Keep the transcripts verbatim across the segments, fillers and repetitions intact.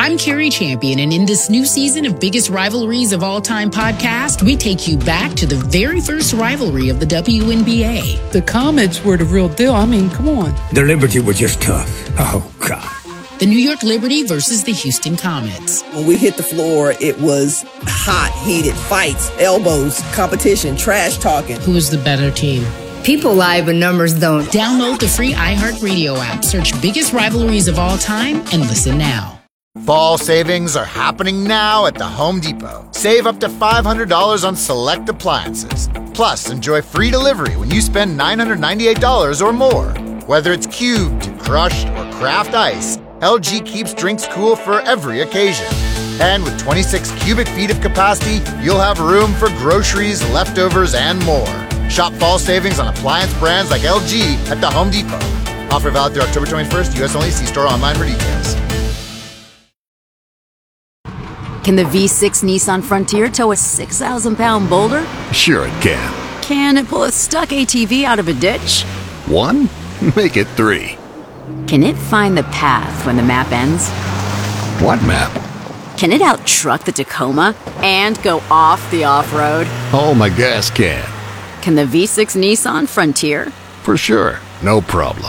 I'm Carrie Champion, and in this new season of Biggest Rivalries of All Time podcast, we take you back to the very first rivalry of the W N B A. The Comets were the real deal. I mean, come on. The Liberty were just tough. Oh, God. The New York Liberty versus the Houston Comets. When we hit the floor, it was hot, heated, fights, elbows, competition, trash talking. Who was the better team? People lie, but numbers don't. Download the free iHeartRadio app, search Biggest Rivalries of All Time, and listen now. Fall savings are happening now at the Home Depot. Save up to five hundred dollars on select appliances. Plus, enjoy free delivery when you spend nine hundred ninety-eight dollars or more. Whether it's cubed, crushed, or craft ice, L G keeps drinks cool for every occasion. And with twenty-six cubic feet of capacity, you'll have room for groceries, leftovers, and more. Shop fall savings on appliance brands like L G at the Home Depot. Offer valid through October twenty-first, U S only. See store online for details. Can the V six Nissan Frontier tow a six thousand pound boulder? Sure it can. Can it pull a stuck A T V out of a ditch? One? Make it three. Can it find the path when the map ends? What map? Can it out-truck the Tacoma and go off the off-road? Oh, my gas can. Can the V six Nissan Frontier? For sure. No problem.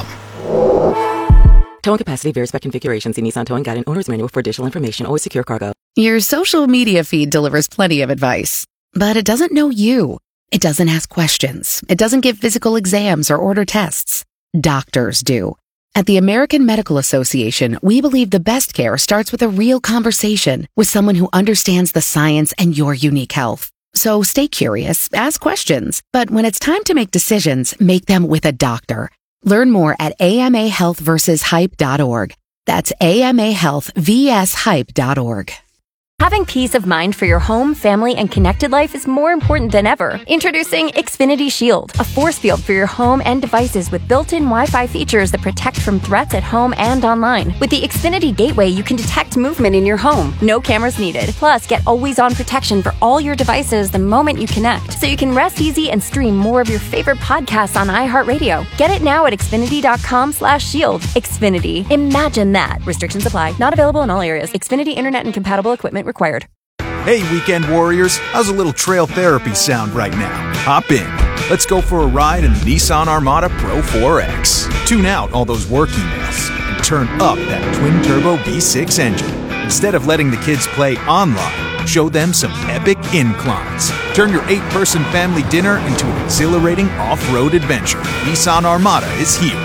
Towing capacity varies by configuration. See Nissan Towing Guide and Owner's Manual for additional information. Always secure cargo. Your social media feed delivers plenty of advice, but it doesn't know you. It doesn't ask questions. It doesn't give physical exams or order tests. Doctors do. At the American Medical Association, we believe the best care starts with a real conversation with someone who understands the science and your unique health. So stay curious, ask questions, but when it's time to make decisions, make them with a doctor. Learn more at A M A health versus hype dot org. That's A M A health versus hype dot org. Having peace of mind for your home, family, and connected life is more important than ever. Introducing Xfinity Shield, a force field for your home and devices with built-in Wi-Fi features that protect from threats at home and online. With the Xfinity Gateway, you can detect movement in your home. No cameras needed. Plus, get always-on protection for all your devices the moment you connect, so you can rest easy and stream more of your favorite podcasts on iHeartRadio. Get it now at Xfinity.com slash shield. Xfinity. Imagine that. Restrictions apply. Not available in all areas. Xfinity Internet and compatible equipment required. Hey, weekend warriors. How's a little trail therapy sound right now? Hop in. Let's go for a ride in the Nissan Armada Pro four X. Tune out all those work emails and turn up that twin-turbo V six engine. Instead of letting the kids play online, show them some epic inclines. Turn your eight-person family dinner into an exhilarating off-road adventure. Nissan Armada is here.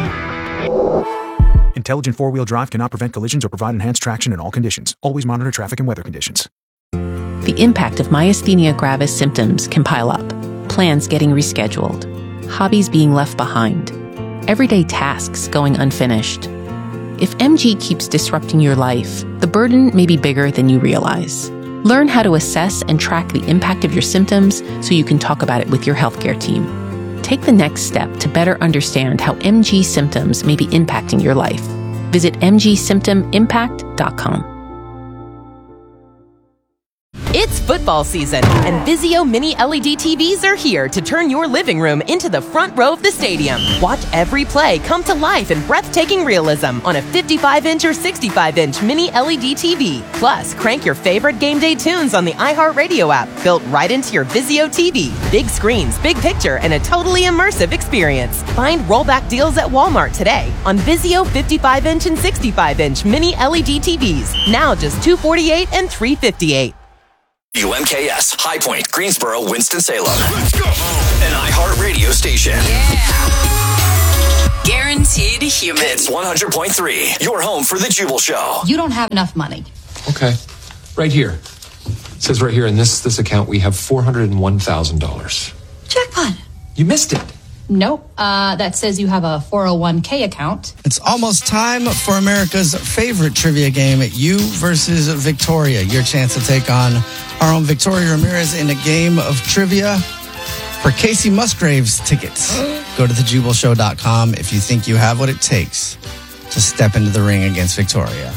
Intelligent four-wheel drive cannot prevent collisions or provide enhanced traction in all conditions. Always monitor traffic and weather conditions. The impact of myasthenia gravis symptoms can pile up. Plans getting rescheduled. Hobbies being left behind. Everyday tasks going unfinished. If M G keeps disrupting your life, the burden may be bigger than you realize. Learn how to assess and track the impact of your symptoms so you can talk about it with your healthcare team. Take the next step to better understand how M G symptoms may be impacting your life. Visit m g symptom impact dot com. It's football season, and Vizio Mini L E D T Vs are here to turn your living room into the front row of the stadium. Watch every play come to life in breathtaking realism on a fifty-five inch or sixty-five inch Mini L E D T V. Plus, crank your favorite game day tunes on the iHeartRadio app, built right into your Vizio T V. Big screens, big picture, and a totally immersive experience. Find rollback deals at Walmart today on Vizio fifty-five inch and sixty-five inch Mini L E D T Vs. Now just two hundred forty-eight dollars and three hundred fifty-eight dollars. U M K S, High Point, Greensboro, Winston-Salem. Let's go! An iHeartRadio station. Yeah. Guaranteed humid. Hits one hundred point three, your home for the Jubal Show. You don't have enough money. Okay, right here. It says right here in this this account we have four hundred one thousand dollars. Jackpot. You missed it. Nope. Uh, that says you have a four oh one k account. It's almost time for America's favorite trivia game, You versus Victoria. Your chance to take on our own Victoria Ramirez in a game of trivia for Casey Musgraves tickets. Go to the jubal show dot com if you think you have what it takes to step into the ring against Victoria. Why are you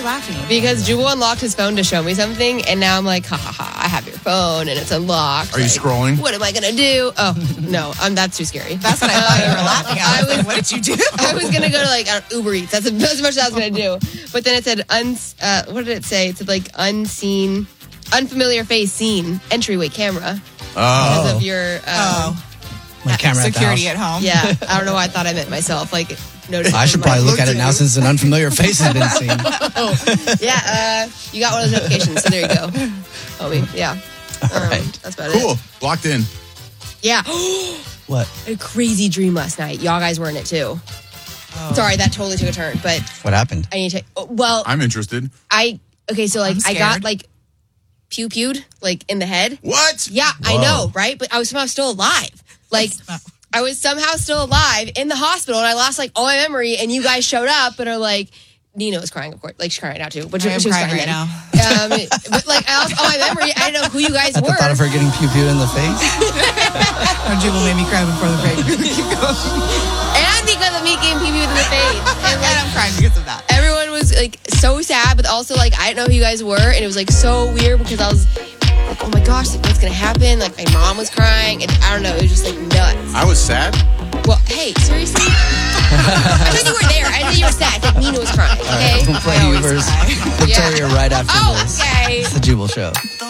laughing at? Because Jubal unlocked his phone to show me something, and now I'm like, ha ha ha, I have your phone, and it's unlocked. Are you like, scrolling? What am I going to do? Oh, no, um, that's too scary. That's what I thought you were laughing at. I was like, what did you do? I was going to go to, like, uh, Uber Eats. That's as much as I was going to do. But then it said, un- uh, what did it say? It said, like, unseen, unfamiliar face seen, entryway camera. Oh. Because of your... Um, oh. My camera security at, at home. Yeah, I don't know why I thought I meant myself. Like, notice. I should probably look at it now since an unfamiliar face has been seen. oh, yeah, uh, you got one of those notifications, so there you go. Homie, yeah. All um, right. That's about cool. it. Cool. Locked in. Yeah. What? A crazy dream last night. Y'all guys were in it too. Oh. Sorry, that totally took a turn, but. What happened? I need to. Oh, well. I'm interested. I, okay, so like, I got scared. like, pew-pewed, like in the head. What? Yeah, Whoa. I know, right? But I was somehow still alive. Like, I was somehow still alive in the hospital, and I lost like all my memory. And you guys showed up and are like, Nina was crying, of course. Like she's crying right now too, but she, I am she was crying crying right then. Um, but like I lost all my memory. I didn't know who you guys At were. the thought of her getting pew pew in the face. Or Jubal made me cry before the break. Keep going. And because of me getting pew pewed in the face, and like And I'm crying because of that. everyone was like so sad, but also like I didn't know who you guys were, and it was like so weird because I was like, oh my gosh, like what's gonna happen? Like my mom was crying, and I don't know, it was just like nuts. I was sad. Well, hey, seriously? I said you were there. I said you were sad. Like Nina was crying. Okay. All right, we'll play you versus Victoria Yeah. right after Oh, this. okay. It's the Jubal Show.